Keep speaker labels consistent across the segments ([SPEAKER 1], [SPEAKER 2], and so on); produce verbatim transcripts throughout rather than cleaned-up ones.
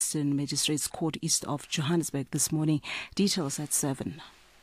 [SPEAKER 1] Western Magistrates Court east of Johannesburg this morning. Details at seven.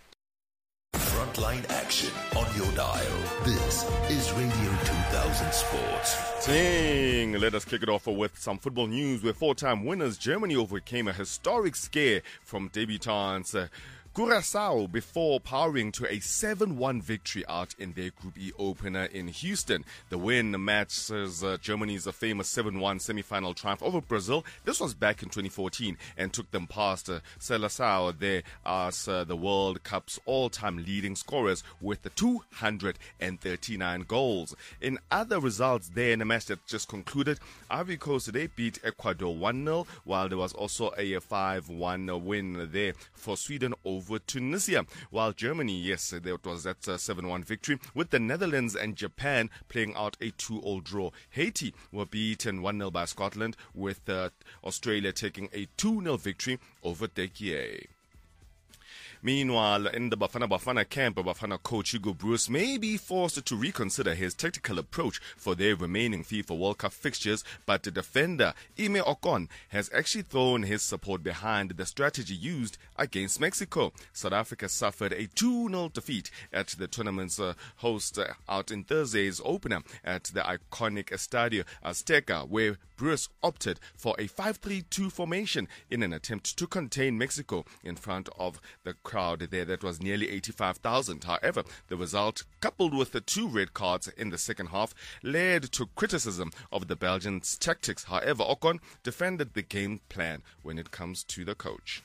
[SPEAKER 2] Frontline action on your dial. This is Radio two thousand Sports.
[SPEAKER 3] Ting. Let us kick it off with some football news where four-time winners Germany overcame a historic scare from debutants uh, Curaçao before powering to a seven one victory out in their Group E opener in Houston. The win matches uh, Germany's famous seven one semi-final triumph over Brazil. This was back in twenty fourteen and took them past uh, Seleção there as uh, the World Cup's all-time leading scorers with the two hundred thirty-nine goals. In other results there in a match that just concluded, Ivory Coast they beat Ecuador one nil, while there was also a five one win there for Sweden over Over Tunisia, while Germany, yes, there was that uh, seven one victory, with the Netherlands and Japan playing out a two all draw. Haiti were beaten one nil by Scotland, with uh, Australia taking a two nil victory over Turkey. Meanwhile, in the Bafana Bafana camp, Bafana coach Hugo Broos may be forced to reconsider his tactical approach for their remaining FIFA World Cup fixtures, but the defender Ime Ocon has actually thrown his support behind the strategy used against Mexico. South Africa suffered a two nil defeat at the tournament's uh, host uh, out in Thursday's opener at the iconic Estadio Azteca, where Broos opted for a five three two formation in an attempt to contain Mexico in front of the crowd there that was nearly eighty-five thousand. However, the result, coupled with the two red cards in the second half, led to criticism of the Belgians' tactics. However, Ocon defended the game plan when it comes to the coach.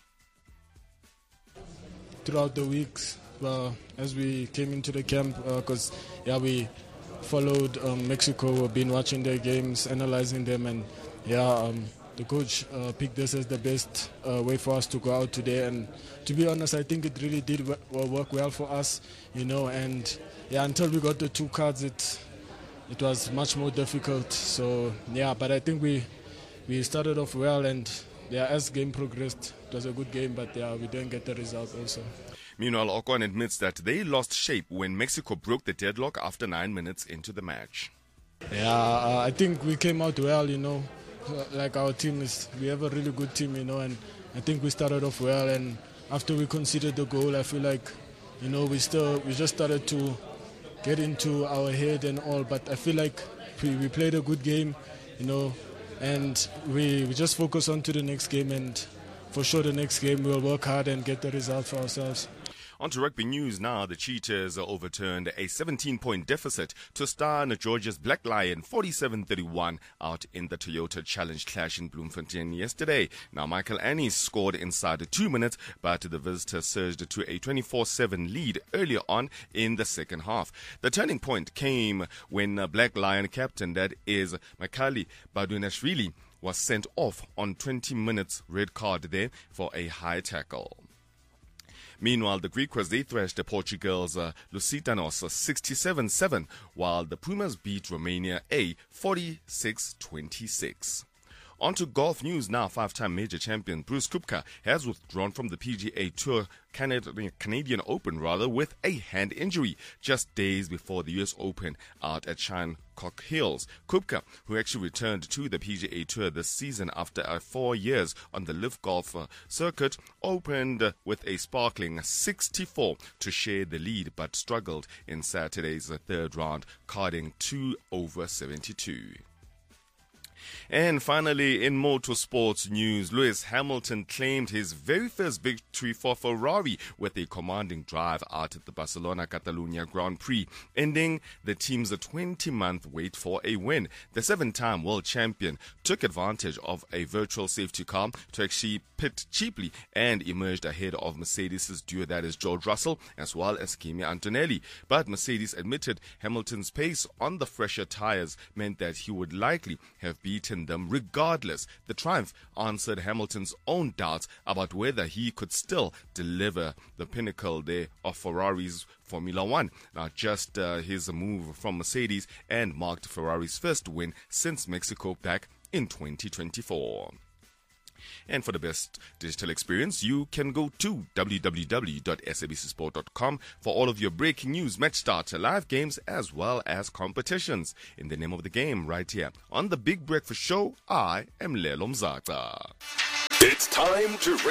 [SPEAKER 4] Throughout the weeks, uh, as we came into the camp, because uh, yeah, we followed um, Mexico, we've been watching their games, analyzing them, and yeah, um, the coach uh, picked this as the best uh, way for us to go out today. And to be honest, I think it really did w- work well for us, you know. And yeah, until we got the two cards, it it was much more difficult. So yeah, but I think we we started off well, and yeah, as game progressed, it was a good game. But yeah, we didn't get the result also.
[SPEAKER 3] Meanwhile, Ocon admits that they lost shape when Mexico broke the deadlock after nine minutes into the match.
[SPEAKER 4] Yeah, uh, I think we came out well, you know. Like our team is, we have a really good team, you know, and I think we started off well. And after we conceded the goal, I feel like, you know, we still we just started to get into our head and all. But I feel like we, we played a good game, you know, and we we just focus on to the next game. And for sure, the next game we'll work hard and get the result for ourselves.
[SPEAKER 3] On to rugby news now. The Cheetahs overturned a seventeen-point deficit to stun Georgia's Black Lion forty-seven thirty-one out in the Toyota Challenge clash in Bloemfontein yesterday. Now, Michael Annis scored inside two minutes, but the visitors surged to a twenty-four seven lead earlier on in the second half. The turning point came when Black Lion captain, that is Makali Badunashvili, was sent off on twenty minutes red card there for a high tackle. Meanwhile, the Griquas, they thrashed the Portugal's uh, Lusitanos sixty-seven seven, while the Pumas beat Romania A forty-six twenty-six. On to golf news now. Five-time major champion Bruce Koepka has withdrawn from the P G A Tour Canadian, Canadian Open rather with a hand injury just days before the U S Open out at Shinnecock Hills. Koepka, who actually returned to the P G A Tour this season after uh, four years on the Live Golf uh, circuit, opened uh, with a sparkling sixty-four to share the lead, but struggled in Saturday's uh, third round, carding two over seventy-two. And finally, in motorsports news, Lewis Hamilton claimed his very first victory for Ferrari with a commanding drive out at the Barcelona-Catalunya Grand Prix, ending the team's twenty-month wait for a win. The seven-time world champion took advantage of a virtual safety car to actually pit cheaply and emerged ahead of Mercedes' duo, that is George Russell, as well as Kimi Antonelli. But Mercedes admitted Hamilton's pace on the fresher tires meant that he would likely have beaten them regardless. The triumph answered Hamilton's own doubts about whether he could still deliver the pinnacle there of Ferrari's Formula One. Now, just uh, his move from Mercedes and marked Ferrari's first win since Mexico back in twenty twenty-four. And for the best digital experience, you can go to w w w dot s a b c sport dot com for all of your breaking news, match starter, live games, as well as competitions. In the name of the game, right here on the Big Breakfast Show, I am Lelo Mzaka.
[SPEAKER 2] It's time to